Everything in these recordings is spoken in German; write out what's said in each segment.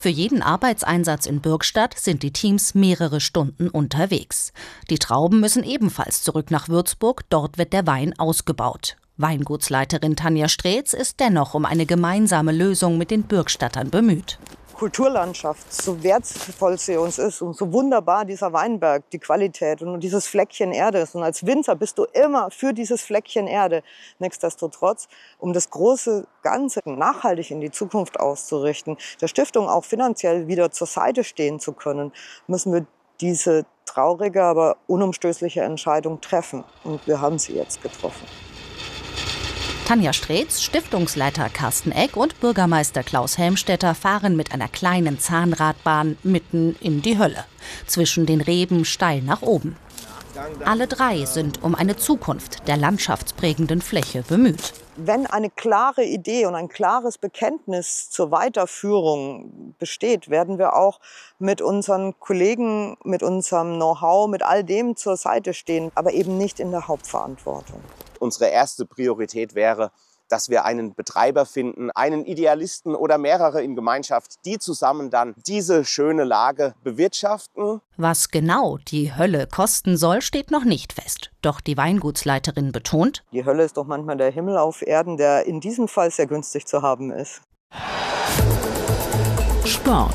Für jeden Arbeitseinsatz in Bürgstadt sind die Teams mehrere Stunden unterwegs. Die Trauben müssen ebenfalls zurück nach Würzburg, dort wird der Wein ausgebaut. Weingutsleiterin Tanja Streetz ist dennoch um eine gemeinsame Lösung mit den Bürgstattern bemüht. Kulturlandschaft, so wertvoll sie uns ist und so wunderbar dieser Weinberg, die Qualität und dieses Fleckchen Erde ist. Und als Winzer bist du immer für dieses Fleckchen Erde. Nichtsdestotrotz, um das große Ganze nachhaltig in die Zukunft auszurichten, der Stiftung auch finanziell wieder zur Seite stehen zu können, müssen wir diese traurige, aber unumstößliche Entscheidung treffen. Und wir haben sie jetzt getroffen. Tanja Streetz, Stiftungsleiter Carsten Eck und Bürgermeister Klaus Helmstetter fahren mit einer kleinen Zahnradbahn mitten in die Hölle. Zwischen den Reben steil nach oben. Alle drei sind um eine Zukunft der landschaftsprägenden Fläche bemüht. Wenn eine klare Idee und ein klares Bekenntnis zur Weiterführung besteht, werden wir auch mit unseren Kollegen, mit unserem Know-how, mit all dem zur Seite stehen, aber eben nicht in der Hauptverantwortung. Unsere erste Priorität wäre, dass wir einen Betreiber finden, einen Idealisten oder mehrere in Gemeinschaft, die zusammen dann diese schöne Lage bewirtschaften. Was genau die Hölle kosten soll, steht noch nicht fest. Doch die Weingutsleiterin betont: Die Hölle ist doch manchmal der Himmel auf Erden, der in diesem Fall sehr günstig zu haben ist. Sport.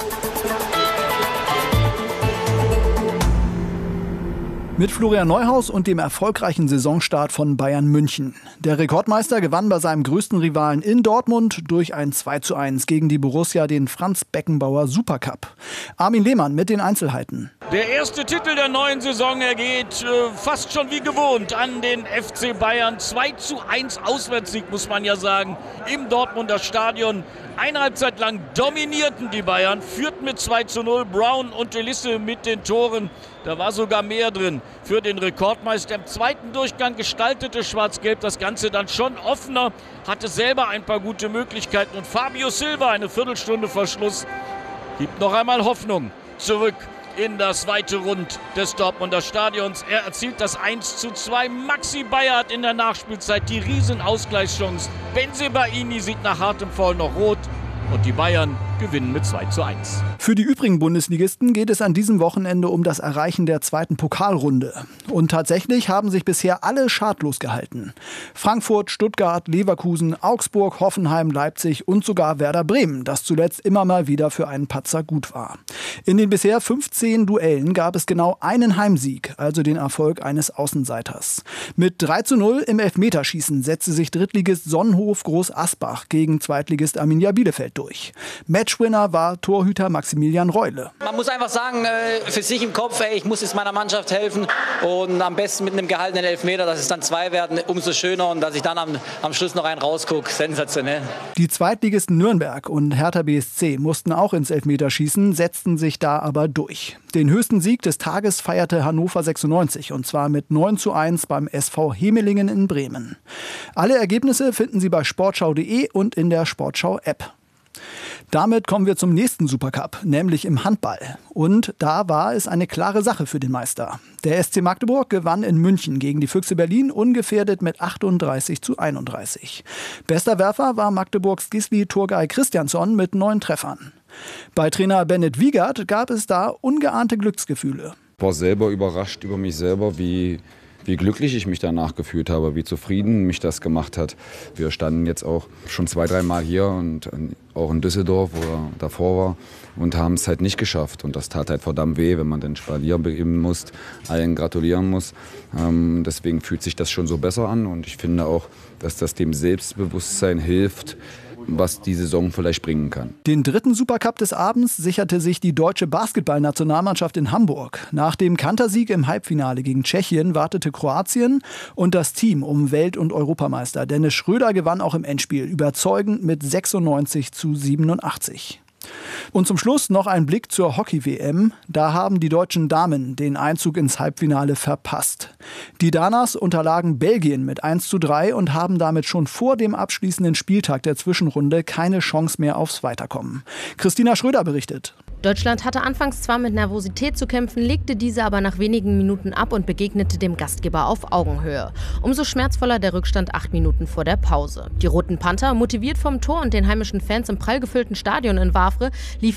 Mit Florian Neuhaus und dem erfolgreichen Saisonstart von Bayern München. Der Rekordmeister gewann bei seinem größten Rivalen in Dortmund durch ein 2:1 gegen die Borussia den Franz Beckenbauer Supercup. Armin Lehmann mit den Einzelheiten. Der erste Titel der neuen Saison ergeht fast schon wie gewohnt an den FC Bayern. 2:1 Auswärtssieg, muss man ja sagen, im Dortmunder Stadion. Eine Halbzeit lang dominierten die Bayern, führten mit 2:0. Brown und Elisse mit den Toren. Da war sogar mehr drin für den Rekordmeister. Im zweiten Durchgang gestaltete Schwarz-Gelb das Ganze dann schon offener, hatte selber ein paar gute Möglichkeiten. Und Fabio Silva, eine Viertelstunde vor Schluss, gibt noch einmal Hoffnung zurück in das weite Rund des Dortmunder Stadions. Er erzielt das 1:2. Maxi Bayer hat in der Nachspielzeit die Riesenausgleichschance. Bensebaini sieht nach hartem Foul noch rot. Und die Bayern gewinnen mit 2:1. Für die übrigen Bundesligisten geht es an diesem Wochenende um das Erreichen der zweiten Pokalrunde. Und tatsächlich haben sich bisher alle schadlos gehalten. Frankfurt, Stuttgart, Leverkusen, Augsburg, Hoffenheim, Leipzig und sogar Werder Bremen, das zuletzt immer mal wieder für einen Patzer gut war. In den bisher 15 Duellen gab es genau einen Heimsieg, also den Erfolg eines Außenseiters. Mit 3:0 im Elfmeterschießen setzte sich Drittligist Sonnenhof Groß Asbach gegen Zweitligist Arminia Bielefeld durch. Matchwinner war Torhüter Maximilian Reule. Man muss einfach sagen, für sich im Kopf, ich muss jetzt meiner Mannschaft helfen und am besten mit einem gehaltenen Elfmeter, dass es dann 2 werden, umso schöner und dass ich dann am Schluss noch einen rausgucke, sensationell. Die Zweitligisten Nürnberg und Hertha BSC mussten auch ins Elfmeterschießen, setzten sich da aber durch. Den höchsten Sieg des Tages feierte Hannover 96 und zwar mit 9:1 beim SV Hemelingen in Bremen. Alle Ergebnisse finden Sie bei sportschau.de und in der Sportschau-App. Damit kommen wir zum nächsten Supercup, nämlich im Handball. Und da war es eine klare Sache für den Meister. Der SC Magdeburg gewann in München gegen die Füchse Berlin ungefährdet mit 38:31. Bester Werfer war Magdeburgs Gisli Turgay Christiansson mit 9 Treffern. Bei Trainer Bennett Wiegert gab es da ungeahnte Glücksgefühle. Ich war selber überrascht über mich selber, wie glücklich ich mich danach gefühlt habe, wie zufrieden mich das gemacht hat. Wir standen jetzt auch schon 2-3 Mal hier und auch in Düsseldorf, wo er davor war, und haben es halt nicht geschafft. Und das tat halt verdammt weh, wenn man den Spalier begeben muss, allen gratulieren muss. Deswegen fühlt sich das schon so besser an und ich finde auch, dass das dem Selbstbewusstsein hilft, was die Saison vielleicht bringen kann. Den dritten Supercup des Abends sicherte sich die deutsche Basketballnationalmannschaft in Hamburg. Nach dem Kantersieg im Halbfinale gegen Tschechien wartete Kroatien und das Team um Welt- und Europameister Dennis Schröder gewann auch im Endspiel überzeugend mit 96:87. Und zum Schluss noch ein Blick zur Hockey-WM. Da haben die deutschen Damen den Einzug ins Halbfinale verpasst. Die Danas unterlagen Belgien mit 1:3 und haben damit schon vor dem abschließenden Spieltag der Zwischenrunde keine Chance mehr aufs Weiterkommen. Christina Schröder berichtet. Deutschland hatte anfangs zwar mit Nervosität zu kämpfen, legte diese aber nach wenigen Minuten ab und begegnete dem Gastgeber auf Augenhöhe. Umso schmerzvoller der Rückstand 8 Minuten vor der Pause. Die Roten Panther, motiviert vom Tor und den heimischen Fans im prall gefüllten Stadion in Wavre, liefen